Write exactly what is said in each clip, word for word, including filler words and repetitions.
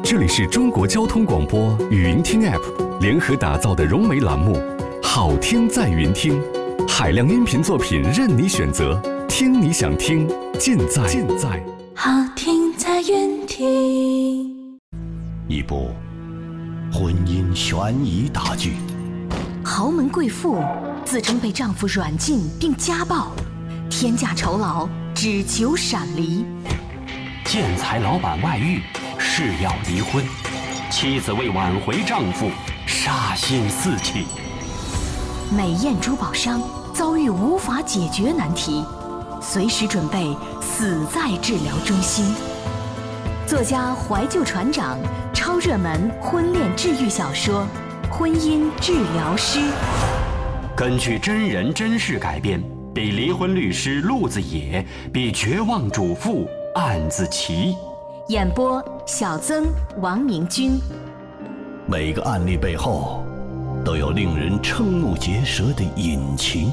这里是中国交通广播语音听 App 联合打造的融媒栏目《好听在云听》，海量音频作品任你选择，听你想听，尽在尽在好听在云听。 一部婚姻悬疑大剧， 豪门贵妇自称被丈夫软禁并家暴，天价酬劳只求闪离。 建材老板外遇，誓要离婚，妻子为挽回丈夫，杀心四起。 美艳珠宝商遭遇无法解决难题，随时准备死在治疗中心。作家怀旧船长超热门婚恋治愈小说《婚姻治疗师》， 根据真人真事改编，比离婚律师陆子野，比绝望主妇案子齐。 演播小曾、王明君。 每个案例背后都有令人瞠目结舌的隐情。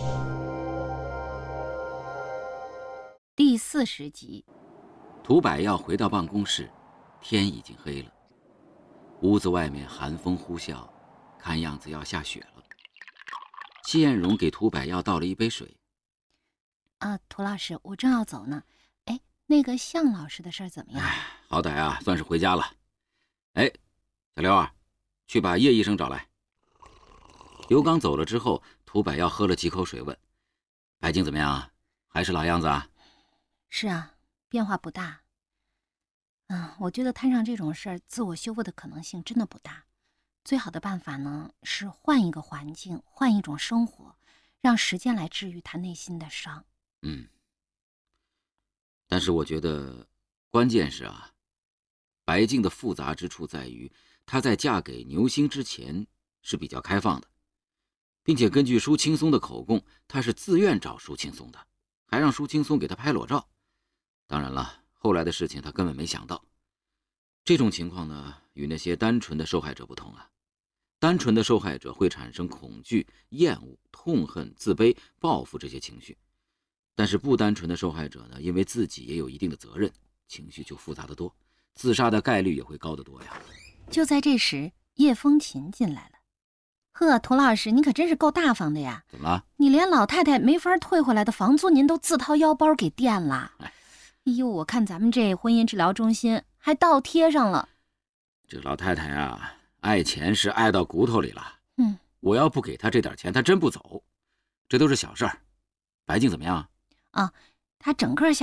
第四十集， 涂百耀回到办公室，天已经黑了，屋子外面寒风呼啸，看样子要下雪了。戚艳荣给涂百耀倒了一杯水。 啊，涂老师，我正要走呢。哎，那个向老师的事儿怎么样？ 哎，好歹啊，算是回家了。哎，小刘啊，去把叶医生找来。刘刚走了之后，涂百耀喝了几口水，问：“白净怎么样啊？还是老样子啊？” 是啊，变化不大。嗯，我觉得摊上这种事儿，自我修复的可能性真的不大。最好的办法呢，是换一个环境，换一种生活，让时间来治愈他内心的伤。 嗯，但是我觉得关键是啊，白净的复杂之处在于，她在嫁给牛星之前是比较开放的，并且根据舒青松的口供，她是自愿找舒青松的，还让舒青松给她拍裸照。当然了，后来的事情她根本没想到。这种情况呢，与那些单纯的受害者不同啊。单纯的受害者会产生恐惧、厌恶、痛恨、自卑、报复这些情绪，但是不单纯的受害者呢，因为自己也有一定的责任，情绪就复杂得多，自杀的概率也会高得多呀。 就在这时，叶风琴进来了。呵，涂老师，你可真是够大方的呀！ 怎么了？ 你连老太太没法退回来的房租，您都自掏腰包给垫了。哎呦，我看咱们这婚姻治疗中心还倒贴上了。 这老太太啊，爱钱是爱到骨头里了。 嗯， 我要不给她这点钱，她真不走。这都是小事儿。白净怎么样？ 啊，她整个下